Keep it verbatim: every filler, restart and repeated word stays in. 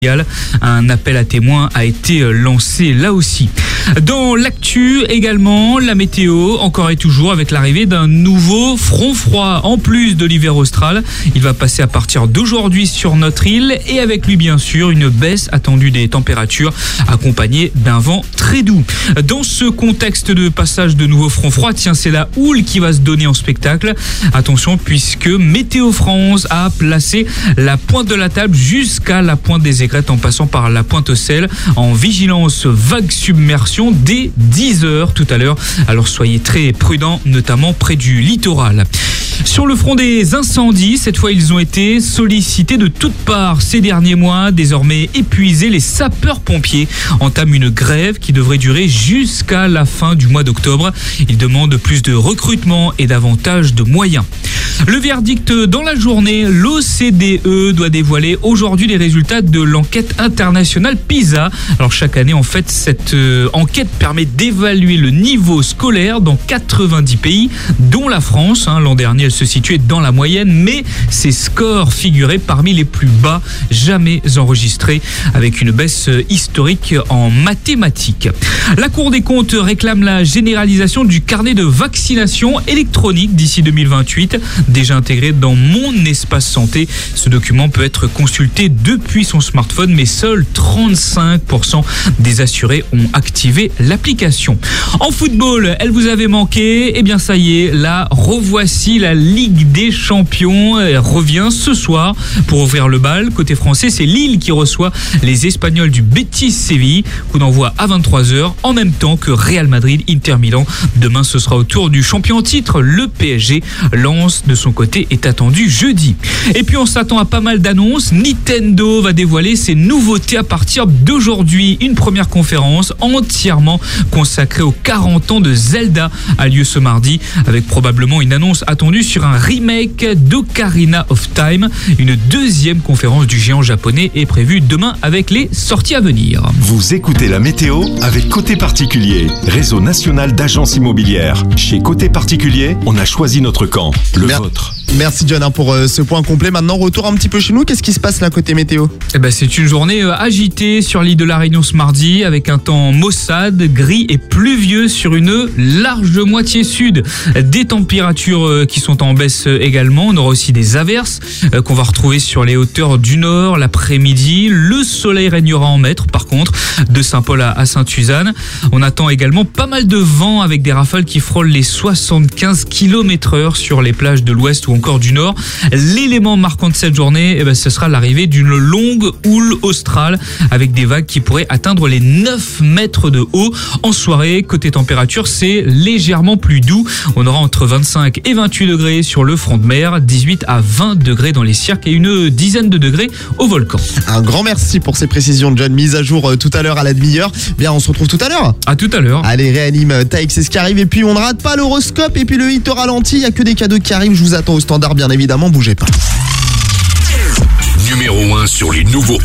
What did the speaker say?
Un appel à témoins a été lancé là aussi. Dans l'actu également, la météo, encore et toujours avec l'arrivée d'un nouveau front froid. En plus de l'hiver austral, il va passer à partir d'aujourd'hui sur notre île et avec lui bien sûr une baisse attendue des températures accompagnée d'un vent très doux. Dans ce contexte de passage de nouveau front froid, tiens, c'est la houle qui va se donner en spectacle. Attention puisque Météo France a placé la pointe de la table jusqu'à la pointe des aigrettes en passant par la Pointe-Sel en vigilance vague submersion dès dix heures tout à l'heure. Alors soyez très prudents, notamment près du littoral. Sur le front des incendies, cette fois ils ont été sollicités de toutes parts ces derniers mois. Désormais épuisés, les sapeurs-pompiers entament une grève qui devrait durer jusqu'à la fin du mois d'octobre. Ils demandent plus de recrutement et davantage de moyens. Le verdict dans la journée, l'O C D E doit dévoiler aujourd'hui les résultats de l'enquête internationale PISA. Alors chaque année, en fait, cette euh, enquête permet d'évaluer le niveau scolaire dans quatre-vingt-dix pays, dont la France. Hein, l'an dernier, elle se situait dans la moyenne, mais ses scores figuraient parmi les plus bas jamais enregistrés, avec une baisse historique en mathématiques. La Cour des comptes réclame la généralisation du carnet de vaccination électronique d'ici deux mille vingt-huit. Déjà intégré dans Mon Espace Santé. Ce document peut être consulté depuis son smartphone, mais seuls trente-cinq pour cent des assurés ont activé l'application. En football, elle vous avait manqué, et bien ça y est, la revoici, la Ligue des Champions elle revient ce soir pour ouvrir le bal. Côté français, c'est Lille qui reçoit les Espagnols du Betis Séville. Coup d'envoi à vingt-trois heures, en même temps que Real Madrid Inter Milan. Demain, ce sera au tour du champion en titre, le P S G. Lance de son côté est attendu jeudi. Et puis on s'attend à pas mal d'annonces. Nintendo va dévoiler ses nouveautés à partir d'aujourd'hui. Une première conférence entièrement consacrée aux quarante ans de Zelda a lieu ce mardi, avec probablement une annonce attendue sur un remake d'Ocarina of Time. Une deuxième conférence du géant japonais est prévue demain avec les sorties à venir. Vous écoutez la météo avec Côté Particulier, réseau national d'agences immobilières. Chez Côté Particulier, on a choisi notre camp, le Mer- vôtre. Merci John hein, pour euh, ce point complet. Maintenant, retour un petit peu chez nous. Qu'est-ce qui se passe là côté météo ? Eh ben, c'est une journée euh, agitée sur l'île de la Réunion ce mardi, avec un temps maussade, gris et pluvieux sur une large moitié sud. Des températures euh, qui sont en baisse euh, également. On aura aussi des averses euh, qu'on va retrouver sur les hauteurs du nord l'après-midi. Le soleil régnera en maître par contre, de Saint-Paul à, à Sainte-Suzanne. On attend également pas mal de vent avec des rafales qui frôlent les soixante-quinze kilomètres heure sur les plages de l'ouest ou encore du nord. L'élément marquant de cette journée, eh ben, ce sera l'arrivée d'une longue houle australe avec des vagues qui pourraient atteindre les neuf mètres de haut. En soirée, côté température, c'est légèrement plus doux. On aura entre vingt-cinq et vingt-huit degrés sur le front de mer, dix-huit à vingt degrés dans les cirques et une dizaine de degrés au volcan. Un grand merci pour ces précisions John. Mise à jour euh, tout à l'heure à la demi-heure. Bien, on se retrouve tout à l'heure. À tout à l'heure. Allez, réanime euh, Taïk, c'est ce qui arrive. Et puis on ne rate pas l'horoscope et puis le hit au ralenti. Il n'y a que des cadeaux qui arrivent. Je vous attends au standard bien évidemment. Bougez pas. Numéro un sur les nouveaux